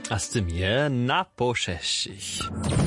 A z tym je na pošeštich.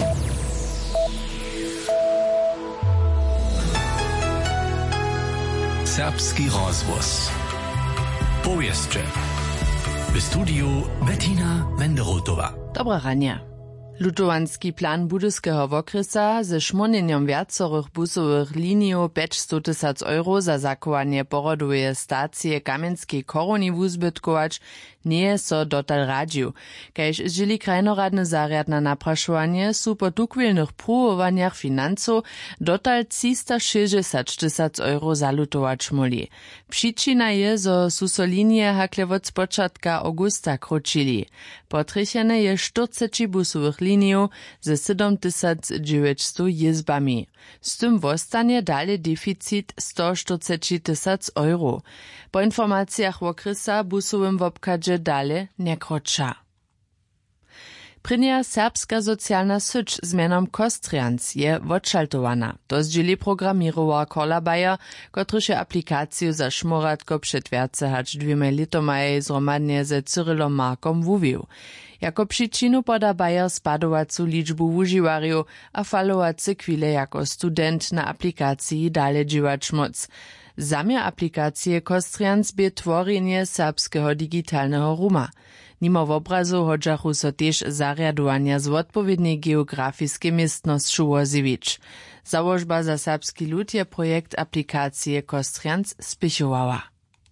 Serbski rozvoz. Powieszcze. W studiu Bettina Wenderotowa. Dobra rania. Lutowanski plan budyskeho wokresa ze šmonjenjom viacorych busowych linijów 500 000 euro za zachowanie poroduje stacije Kamienskiej koroni wuzbytkować nie so dotal radził. Kajż žili krajnoradny zariad na napraszowanie su po tukwilnych próbowaniach financów dotal 360 000 euro zalutować moli. Przyczyna je, zo su so linie hakle od spočatka augusta kročili. Potrechene je 40 busowych linijów ze 7900 jizbami. Z tym wostanie dalej deficit 140 000 euro. Po informacjach wokresa busowym w obkadzie dalej nie kroča. Prynja serbska socjalna syć z mianom Kostrians je odšaltowana. To zdźili programirowa Kola Bayer, kotryše aplikaciju za šmoratko před viace hač 2 litomaj zromadnie ze Cyrylom Markom wuwił. Jako przyczynu poda Bayer spadowacu liczbu używarów, a falowace chwile jako student na aplikacji dalej dziwać moc. Zamiar aplikacje Kostrians bie tworzenie serbskiego digitalnego ruma. Nimo w obrazu hodžachu so tež zariadovania z odpowiedniej geografiskiej miestnosću woziwić. Założba za serbski lud je projekt aplikacje Kostrians spichowała.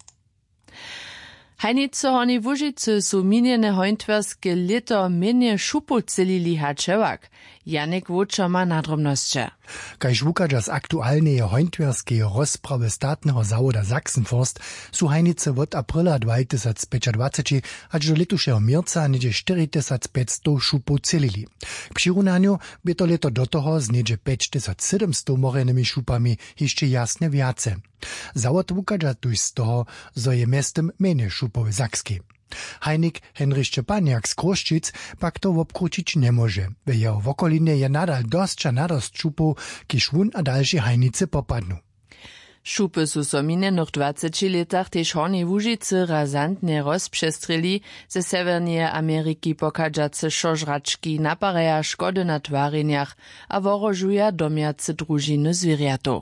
Hajnice honi Łužice su minjene hojntwerskie lito minie šupu celili hačevak. Janek Vuča ma nadrobnosće. Kaž wukađa z aktualneje hojntwerskie rozprawy statnego zawoda Sachsenforst su hajnice od aprila 2025 aż do letušeho mierca niedzie 4500 šupu celili. K přirunaniu by to leto do toho z niedzie 5700 morenými šupami jeszcze jasne viace. Zawod wukađa tuž z toho, zo je mestem mene šupowe Sakski. Hajnik Henryk Szczepaniak z Kroščic pak to obkručić nie może. W jeho okolinie je nadal dostča nadost šupów, kiž wun a další hajnice popadnu. Šupy su so minjenych 20 letach tež honi Łužice razantnie rozpřestrili, ze Severnie Ameriki pokadžace šožrački napareja škody na twarinjach a worožuja domjace družiny zwierjatów.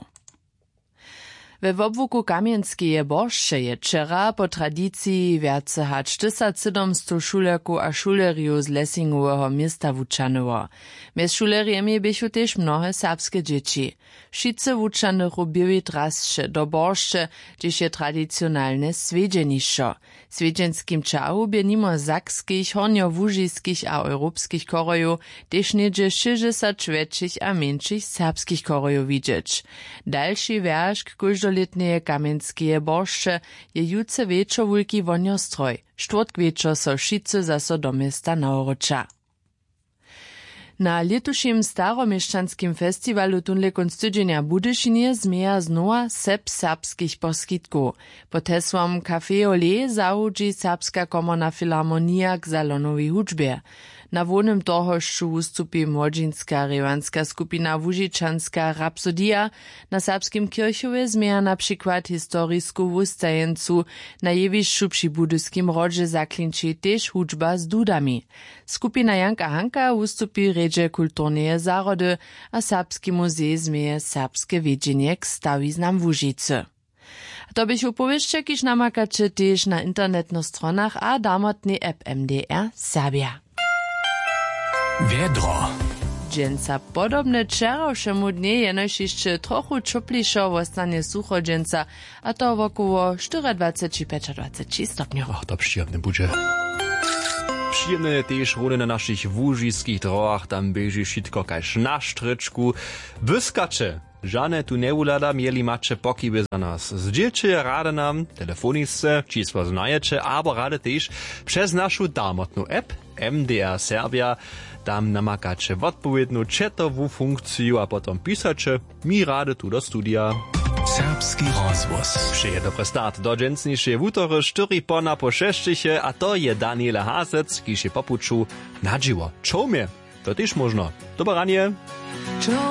We wobłuku Kamieńskiej Boršče je wczera po tradycji wiace hač 1700 šulerku a šuleriu z Lessingowego miasta wučanowo. Mez šuleriemi bychu też mnohe serbskie dzieci. Wszyscy wučany rubiły trasće do Boršče, gdzieś je tradycjonalne swiedźenišo. Swiedźenskim czału bie nimo sakskich, hornio-wužiskich a europskich korojów też niedzie 60 większych a mniejszych serbskich korojów widzieć. Dalszy wierzch doletnie Kamieńskie Boršče je juce wieczor wulki woniostroj. Štvrtk wieczor so wszyscy zaso do miasta naoroča. Na letušim staromieszczanskim festiwalu tunle konstydzenia Budyšinie zmieja znowa serbskich poskitków. Pod hesłom Café Olé zahudzi Serbska komorna filharmonia k salonowej hudžbie. Na wolnym tohošću ustupi młodzinska rewanska skupina Łužičanska Rapsodia. Na serbskim kirchowie zmieja na przykład historisku wustajencu na jewišću przy budyskim rodže zaklinči tež hudžba z dudami. Skupina Janka Hanka ustupi redže kulturneje zarody, a Serbski muzej zmieje serbskie wiedźenie k stawiznam Łužice. To bych upowieszcze, kiż namakacie tež na internetnych stronach a damotnej app MDR Serbia. Wiedro. Dżęca podobne wczorajszemu dnie jenož jeszcze trochu czuplišo wostanie sucho dżęca, a to wokoło 24–25 stopňov. To przyjemne bude. Przyjemne też runy na naszych łužiskich drogach, tam bieži šitko kaž na štryczku. Wyskacze, żane tu nie ulada, mieli macie pokiby za nas. Zdzielcie rady nam, telefonice, číslo znajecie, albo rady też przez naszą damotną app MDR Serbia. Tam namakacie odpowiedną chatową funkcję, a potem pisacie mi rady tu do studia. Serbski rozvoz. Przeje dobry start do dżęsniejszej wutory 4 po pošeštiche, a to je Daniela Hasec, kiž je popuču na dziwo. Čomie, to też można. Dobre ranie.